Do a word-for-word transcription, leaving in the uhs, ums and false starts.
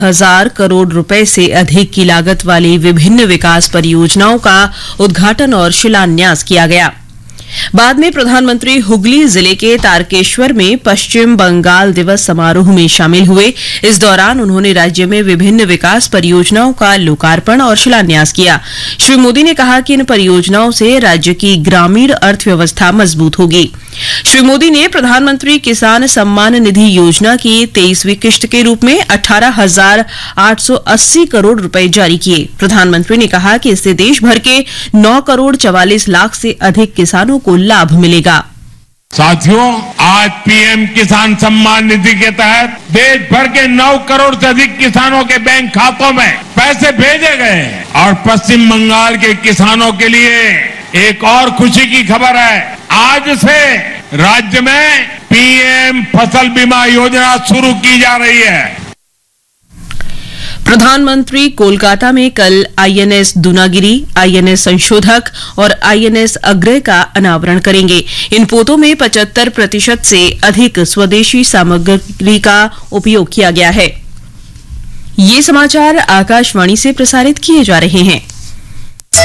हजार करोड़ रुपए से अधिक की लागत वाली विभिन्न विकास परियोजनाओं का उद्घाटन और शिलान्यास किया गया। बाद में प्रधानमंत्री हुगली जिले के तारकेश्वर में पश्चिम बंगाल दिवस समारोह में शामिल हुए। इस दौरान उन्होंने राज्य में विभिन्न विकास परियोजनाओं का लोकार्पण और शिलान्यास किया। श्री मोदी ने कहा कि इन परियोजनाओं से राज्य की ग्रामीण अर्थव्यवस्था मजबूत होगी। श्री मोदी ने प्रधानमंत्री किसान सम्मान निधि योजना की तेईसवीं किश्त के रूप में अठारह हजार आठ सौ अस्सी करोड़ रुपए जारी किए। प्रधानमंत्री ने कहा कि इससे देश भर के नौ करोड़ चवालीस लाख से अधिक किसानों को लाभ मिलेगा। साथियों, आज पीएम किसान सम्मान निधि के तहत देश भर के नौ करोड़ से अधिक किसानों के बैंक खातों में पैसे भेजे गए हैं और पश्चिम बंगाल के किसानों के लिए एक और खुशी की खबर है। आज से राज्य में पीएम फसल बीमा योजना शुरू की जा रही है। प्रधानमंत्री कोलकाता में कल आईएनएस दूनागिरी, आईएनएस संशोधक और आईएनएस अग्रय का अनावरण करेंगे। इन पोतों में पचहत्तर प्रतिशत से अधिक स्वदेशी सामग्री का उपयोग किया गया है। ये समाचार आकाशवाणी से प्रसारित किए जा रहे हैं।